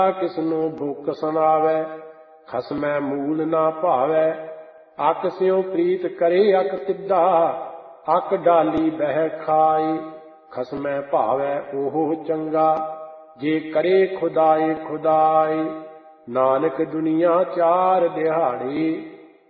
किसनो भुख सुनावै, खसमै मूल ना भावै। अक स्यों प्रीत करे अक तिद्धा, अक डाली बह खाई। खसमै भावै ओहो चंगा, जे करे खुदाए खुदाई। नानक दुनिया चार दिहाड़ी,